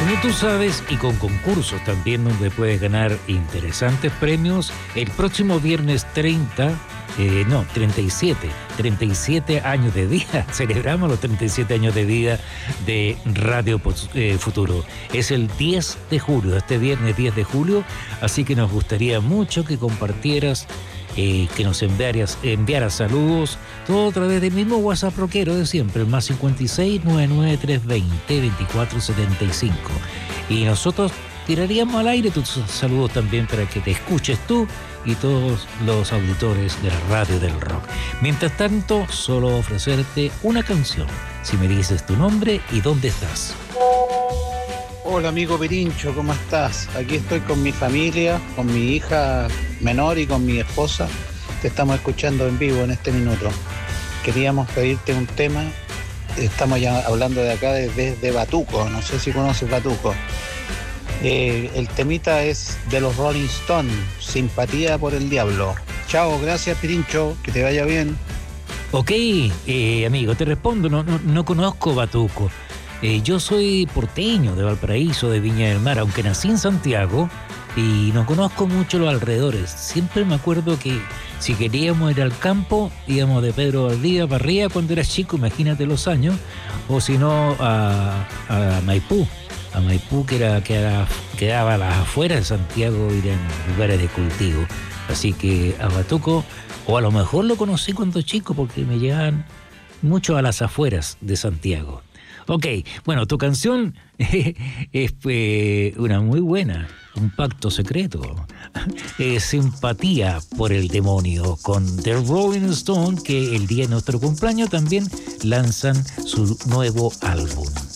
Como tú sabes, y con concursos también donde puedes ganar interesantes premios, el próximo viernes 37 años de vida, celebramos los 37 años de vida de Radio Futuro. Es el 10 de julio, este viernes 10 de julio, así que nos gustaría mucho que compartieras, que nos enviaras saludos, todo a través del mismo WhatsApp rockero de siempre, el más 56 99 320 2475. Y nosotros tiraríamos al aire tus saludos también para que te escuches tú y todos los auditores de la radio del rock. Mientras tanto, solo ofrecerte una canción, si me dices tu nombre y dónde estás. Hola amigo Pirincho, ¿cómo estás? Aquí estoy con mi familia, con mi hija menor y con mi esposa. Te estamos escuchando en vivo en este minuto. Queríamos pedirte un tema. Estamos ya hablando de acá desde Batuco, no sé si conoces Batuco. El temita es de los Rolling Stones, Simpatía por el Diablo. Chao, gracias Pirincho, que te vaya bien. Ok, amigo, te respondo, no conozco Batuco. Yo soy porteño de Valparaíso, de Viña del Mar, aunque nací en Santiago y no conozco mucho los alrededores. Siempre me acuerdo que si queríamos ir al campo, íbamos de Pedro Valdivia para arriba cuando era chico, imagínate los años, o si no a Maipú. A Maipú, que quedaba a las afueras de Santiago, ir en lugares de cultivo. Así que a Batuco, o a lo mejor lo conocí cuando chico, porque me llevaban mucho a las afueras de Santiago. Ok, bueno, tu canción es una muy buena, un pacto secreto. Simpatía por el demonio, con The Rolling Stone, que el día de nuestro cumpleaños también lanzan su nuevo álbum.